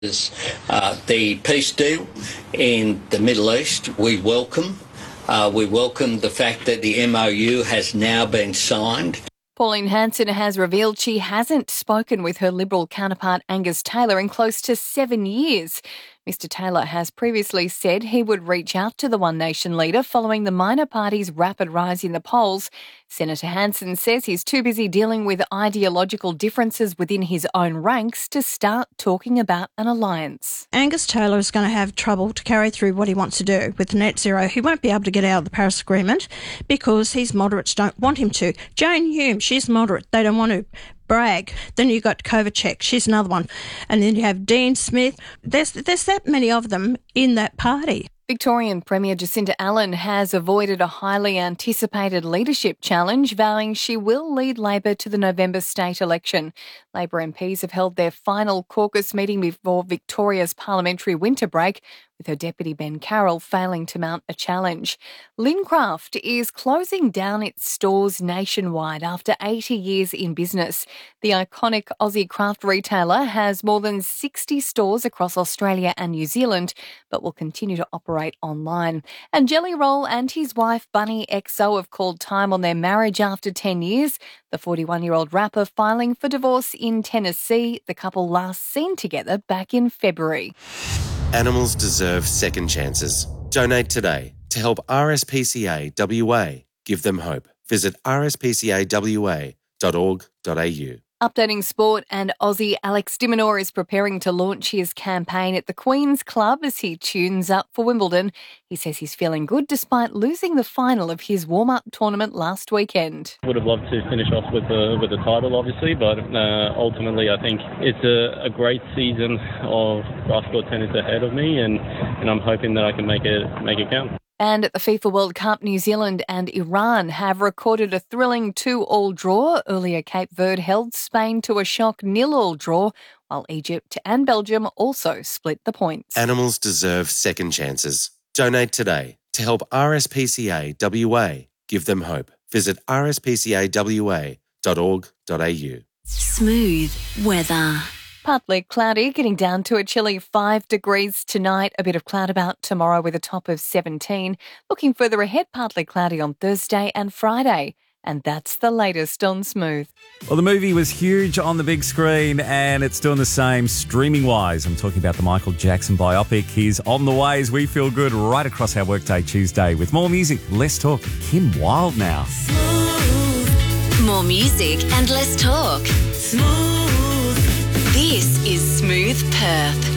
The peace deal in the Middle East, we welcome. We welcome the fact that the MOU has now been signed. Pauline Hanson has revealed she hasn't spoken with her Liberal counterpart Angus Taylor in close to 7 years. Mr Taylor has previously said he would reach out to the One Nation leader following the minor party's rapid rise in the polls. Senator Hanson says he's too busy dealing with ideological differences within his own ranks to start talking about an alliance. Angus Taylor is going to have trouble to carry through what he wants to do with net zero. He won't be able to get out of the Paris Agreement because his moderates don't want him to. Jane Hume, she's moderate. They don't want to. Bragg. Then you got Kovacic, she's another one. And then you have Dean Smith. There's that many of them in that party. Victorian Premier Jacinta Allen has avoided a highly anticipated leadership challenge, vowing she will lead Labor to the November state election. Labor MPs have held their final caucus meeting before Victoria's parliamentary winter break, with her deputy Ben Carroll failing to mount a challenge. Lincraft is closing down its stores nationwide after 80 years in business. The iconic Aussie craft retailer has more than 60 stores across Australia and New Zealand, but will continue to operate online. And Jelly Roll and his wife Bunny XO have called time on their marriage after 10 years. The 41-year-old rapper filing for divorce in Tennessee, the couple last seen together back in February. Animals deserve second chances. Donate today to help RSPCA WA. Give them hope. Visit rspcawa.org.au. Updating sport, and Aussie Alex de Minaur is preparing to launch his campaign at the Queen's Club as he tunes up for Wimbledon. He says he's feeling good despite losing the final of his warm-up tournament last weekend. Would have loved to finish off with the title, obviously, but ultimately I think it's a great season of basketball tennis ahead of me, and I'm hoping that I can make it count. And at the FIFA World Cup, New Zealand and Iran have recorded a thrilling 2-2 draw. Earlier, Cape Verde held Spain to a shock 0-0 draw, while Egypt and Belgium also split the points. Animals deserve second chances. Donate today to help RSPCA WA. Give them hope. Visit rspcawa.org.au. Smooth weather. Partly cloudy, getting down to a chilly 5 degrees tonight. A bit of cloud about tomorrow with a top of 17. Looking further ahead, partly cloudy on Thursday and Friday. And that's the latest on Smooth. Well, the movie was huge on the big screen and it's doing the same streaming-wise. I'm talking about the Michael Jackson biopic. He's on the way as we feel good right across our Workday Tuesday. With more music, less talk. Kim Wilde now. Smooth. More music and less talk. Smooth. This is Smooth Perth.